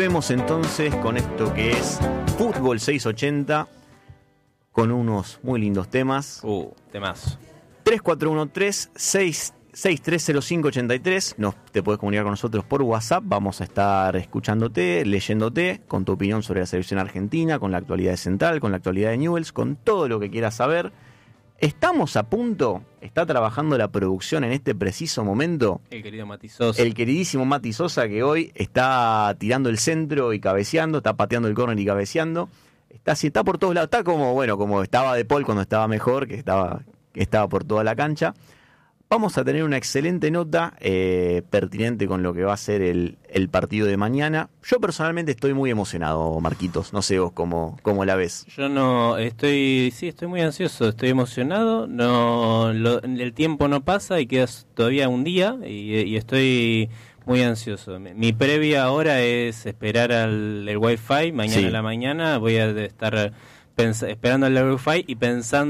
volvemos entonces con esto que es Fútbol 680, con unos muy lindos temas. Temas. 3413-630583. Te puedes comunicar con nosotros por WhatsApp. Vamos a estar escuchándote, leyéndote, con tu opinión sobre la selección argentina, con la actualidad de Central, con la actualidad de Newell's, con todo lo que quieras saber. Estamos a punto, está trabajando la producción en este preciso momento. El querido Mati Sosa. El queridísimo Mati Sosa, que hoy está tirando el centro y cabeceando, está pateando el córner y cabeceando. Está por todos lados, está como estaba De Paul cuando estaba mejor, que estaba por toda la cancha. Vamos a tener una excelente nota pertinente con lo que va a ser el partido de mañana. Yo personalmente estoy muy emocionado, Marquitos. No sé vos cómo la ves. Yo no estoy muy ansioso, estoy emocionado. El tiempo no pasa y queda todavía un día y estoy muy ansioso. Mi previa ahora es esperar el Wi-Fi. Mañana a la mañana voy a estar esperando el Wi-Fi y pensando